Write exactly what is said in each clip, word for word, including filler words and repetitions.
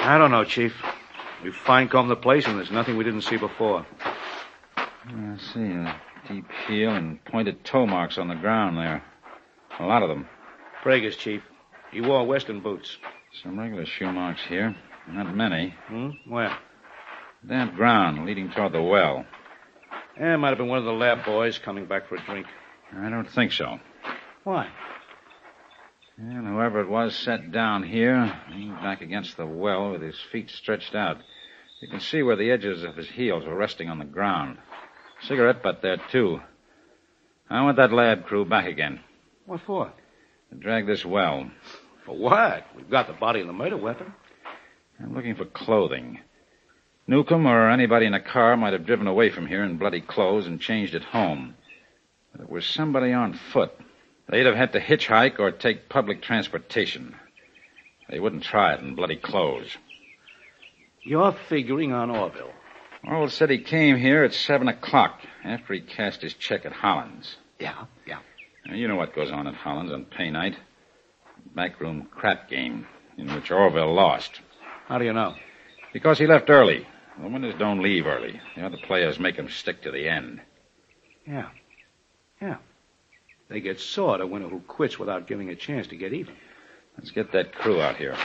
I don't know, Chief. We fine-combed the place, and there's nothing we didn't see before. I see. A deep heel and pointed toe marks on the ground there. A lot of them. Prager's, Chief. He wore western boots. Some regular shoe marks here. Not many. Hmm? Where? Damp ground leading toward the well. Yeah, it might have been one of the lab boys coming back for a drink. I don't think so. Why? And whoever it was sat down here, leaned back against the well with his feet stretched out. You can see where the edges of his heels were resting on the ground. Cigarette butt there, too. I want that lab crew back again. What for? To drag this well. For what? We've got the body and the murder weapon. I'm looking for clothing. Newcomb or anybody in a car might have driven away from here in bloody clothes and changed at home. But it was somebody on foot. They'd have had to hitchhike or take public transportation. They wouldn't try it in bloody clothes. You're figuring on Orville. Orville said he came here at seven o'clock after he cashed his check at Hollins. Yeah, yeah. Now, you know what goes on at Hollins on pay night. Backroom crap game in which Orville lost. How do you know? Because he left early. The winners don't leave early. The other players make them stick to the end. Yeah. Yeah. They get sore at a winner who quits without giving a chance to get even. Let's get that crew out here.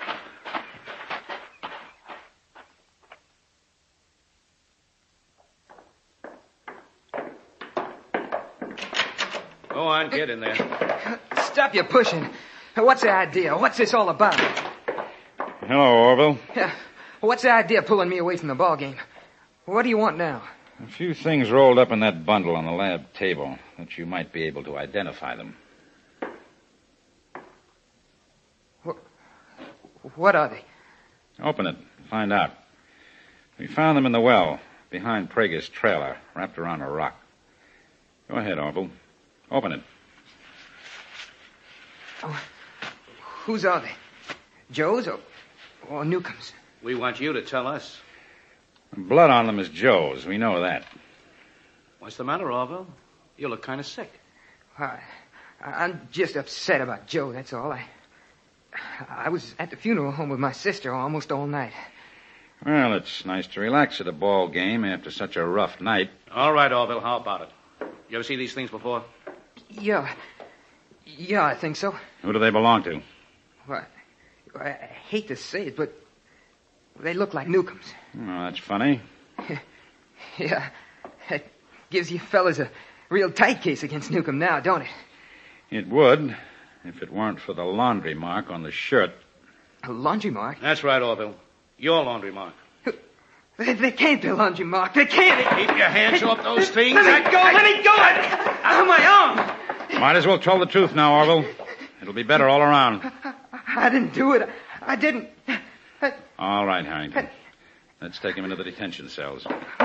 Go on, get in there. Stop your pushing. What's the idea? What's this all about? Hello, Orville. Yeah. What's the idea pulling me away from the ball game? What do you want now? A few things rolled up in that bundle on the lab table that you might be able to identify them. What, what are they? Open it and find out. We found them in the well, behind Prager's trailer, wrapped around a rock. Go ahead, Orville. Open it. Oh, whose are they? Joe's or, or Newcomb's? We want you to tell us. Blood on them is Joe's. We know that. What's the matter, Orville? You look kind of sick. I, I'm just upset about Joe, that's all. I, I was at the funeral home with my sister almost all night. Well, it's nice to relax at a ball game after such a rough night. All right, Orville, how about it? You ever see these things before? Yeah. Yeah, I think so. Who do they belong to? Well, I, I hate to say it, but they look like Newcomb's. Oh, that's funny. Yeah. That gives you fellas a real tight case against Newcomb now, don't it? It would, if it weren't for the laundry mark on the shirt. A laundry mark? That's right, Orville. Your laundry mark. They, they can't be a laundry mark. They can't. Keep your hands off those things. Let me go. Let me go. Ow, my arm. Might as well tell the truth now, Orville. It'll be better all around. I, I didn't do it. I didn't. I... All right, Harrington. Let's take him into the detention cells.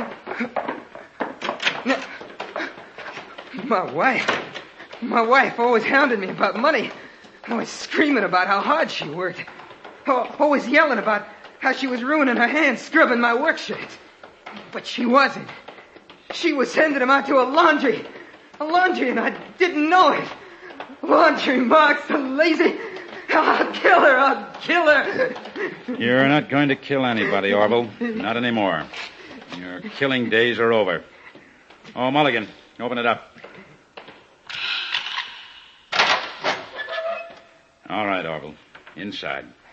No. My wife. My wife always hounded me about money. Always screaming about how hard she worked. Always yelling about how she was ruining her hands scrubbing my work shirts. But she wasn't. She was sending them out to a laundry. A laundry, and I didn't know it. Laundry marks, the lazy. I'll kill her. I'll kill her. You're not going to kill anybody, Orville. Not anymore. Your killing days are over. Oh, Mulligan, open it up. All right, Orville. Inside.